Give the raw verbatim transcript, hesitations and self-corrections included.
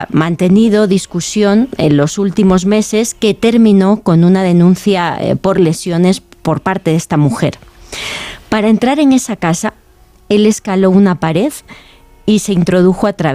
mantenido discusión en los últimos meses que terminó con una denuncia eh, por lesiones por parte de esta mujer. Para entrar en esa casa, él escaló una pared y se introdujo a través